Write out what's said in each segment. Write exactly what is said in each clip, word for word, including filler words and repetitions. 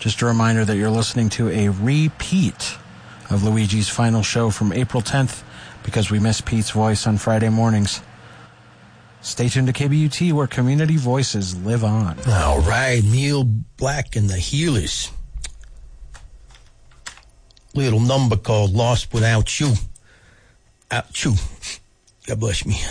Just a reminder that you're listening to a repeat of Luigi's final show from April tenth because we miss Pete's voice on Friday mornings. Stay tuned to K B U T where community voices live on. All right, Neil Black and the Healers. Little number called Lost Without You. Out you. God bless me.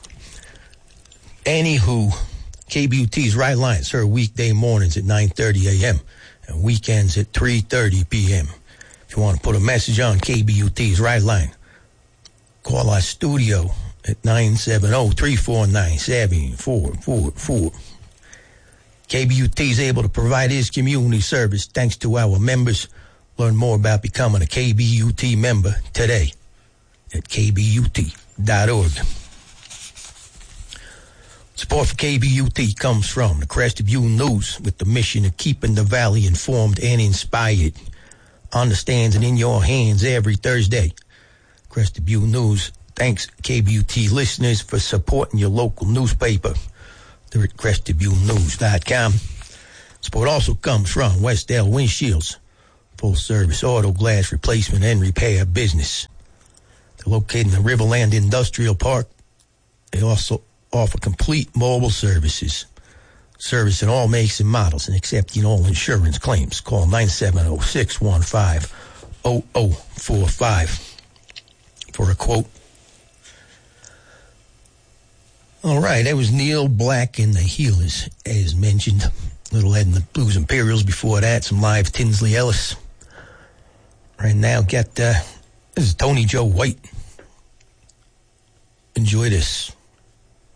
Anywho, K B U T's Right Line, sir, weekday mornings at nine thirty a.m. and weekends at three thirty p.m. If you want to put a message on K B U T's Right Line, call our studio at nine seven zero, three four nine, seven four four four. K B U T is able to provide its community service thanks to our members. Learn more about becoming a K B U T member today at k b u t dot org. Support for K B U T comes from the Crested Butte News with the mission of keeping the Valley informed and inspired. Understands and in your hands every Thursday. Crested Butte News thanks K B U T listeners for supporting your local newspaper. They're at crested butte news dot com. Support also comes from Westdale Windshields, full-service auto glass replacement and repair business. They're located in the Riverland Industrial Park. They also offer complete mobile services, servicing all makes and models and accepting all insurance claims. Call nine seven zero, six one five, zero zero four five for a quote. All right, that was Neil Black and the Healers, as mentioned. Little Ed and the Blues Imperials before that, some live Tinsley Ellis. Right now, get uh, this is Tony Joe White. Enjoy this.